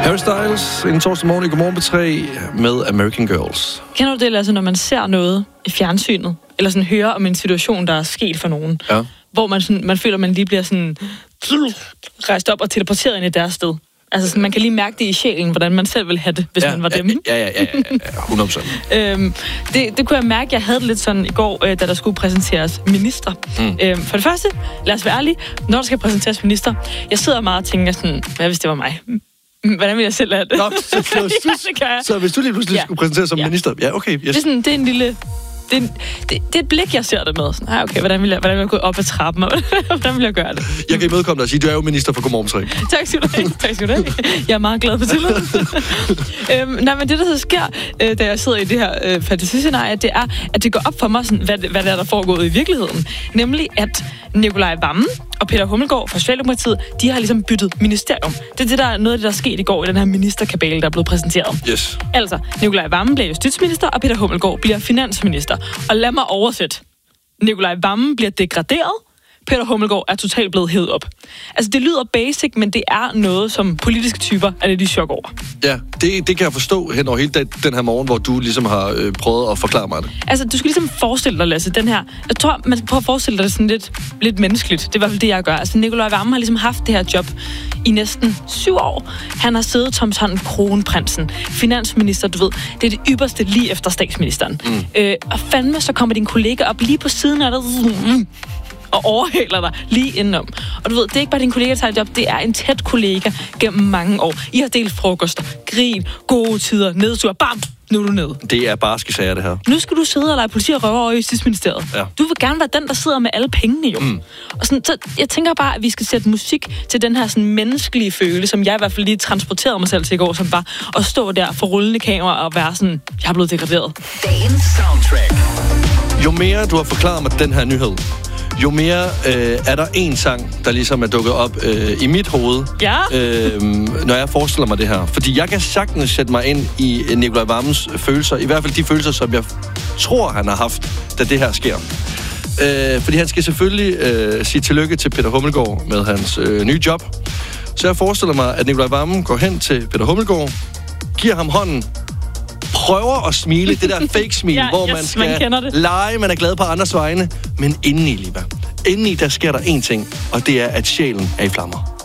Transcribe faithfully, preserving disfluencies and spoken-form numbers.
Harry Styles, en torsdag morgen i Godmorgen på tre med American Girls. Kender du det, altså, når man ser noget i fjernsynet, eller sådan hører om en situation, der er sket for nogen, ja. hvor man, sådan, man føler, at man lige bliver sådan rejst op og teleporteret ind i deres sted? Altså, sådan, man kan lige mærke det i sjælen, hvordan man selv ville have det, hvis ja, man var ja, dem. Ja, ja, ja, ja, ja hundrede procent. øhm, det, det kunne jeg mærke, jeg havde det lidt sådan i går, øh, da der skulle præsenteres minister. Mm. Øhm, for det første, lad os være ærlige, når der skal præsenteres minister, jeg sidder meget og tænker sådan, hvad hvis det var mig? Hvordan vil jeg selv have det? Nå, så, så, ja, så hvis du lige pludselig ja. skulle præsenteres som ja. minister, ja, okay. Yes. Det, er sådan, det er en lille... Det er, det, det er et blik, jeg ser det med. Sådan, ah, okay, hvordan vil jeg, hvordan vil jeg gå op ad trappen, og hvordan vil jeg gøre det? Jeg kan imødekomme dig og sige, du er jo minister for Godmorgen tre. Tak skal du have. Tak skal du have. Jeg er meget glad for tilliden. øhm, nej, men det, der så sker, øh, da jeg sidder i det her øh, fantasiscenarie, det er, at det går op for mig, sådan, hvad, hvad der er, der foregår i virkeligheden. Nemlig, at Nikolaj Wammen og Peter Hummelgaard fra Socialdemokratiet, de har ligesom byttet ministerium. Det er det, der er noget af det, der er sket i går i den her ministerkabale, der er blevet præsenteret. Yes. Altså, Nikolaj Wammen bliver justitsminister, og Peter Hummelgaard bliver finansminister. Og lad mig oversætte. Nikolaj Wammen bliver degraderet, Peter Hummelgaard er totalt blevet hævet op. Altså, det lyder basic, men det er noget, som politiske typer er lidt i chok over. Ja, det, det kan jeg forstå hen over hele den, den her morgen, hvor du ligesom har øh, prøvet at forklare mig det. Altså, du skal ligesom forestille dig, Lasse, den her... Jeg tror, man skal prøve at forestille dig det sådan lidt, lidt menneskeligt. Det er i hvert fald det, jeg gør. Altså, Nikolaj Wammen har ligesom haft det her job i næsten syv år. Han har siddet som sådan kronprinsen, finansminister, du ved. Det er det ypperste lige efter statsministeren. Mm. Øh, og fandme, så kommer din kollega op lige på siden af dig... Mm, og overhaler dig lige indenom. Og du ved, det er ikke bare din kollega, der tager et job, det er en tæt kollega gennem mange år. I har delt frokoster, grin, gode tider, nedtur, bam, nu er du nede. Det er barske sager, det her. Nu skal du sidde og lege politi og røver over i Justitsministeriet. Ja. Du vil gerne være den, der sidder med alle pengene, jo. Mm. Og sådan, så jeg tænker bare, at vi skal sætte musik til den her sådan menneskelige følelse, som jeg i hvert fald lige transporterede mig selv til i går, som bare at stå der for rullende kamera og være sådan, jeg er blevet degraderet. Dagens soundtrack. Jo mere du har forklaret mig den her nyhed, jo mere øh, er der en sang, der ligesom er dukket op øh, i mit hoved, ja. øh, når jeg forestiller mig det her. Fordi jeg kan sagtens sætte mig ind i Nikolaj Wammens følelser, i hvert fald de følelser, som jeg tror, han har haft, da det her sker. Øh, fordi han skal selvfølgelig øh, sige tillykke til Peter Hummelgaard med hans øh, nye job. Så jeg forestiller mig, at Nikolaj Wammen går hen til Peter Hummelgaard, giver ham hånden, prøver at smile, det der fake-smil, ja, hvor yes, man skal man lege, man er glad på andres vegne. Men indeni, Liva, indeni, der sker der én ting, og det er, at sjælen er i flammer.